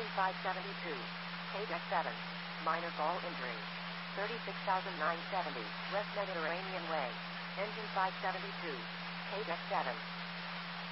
Engine 572. KDEC 7. Minor ball injury. 36,970, West Mediterranean Way. Engine 572. KDEC 7.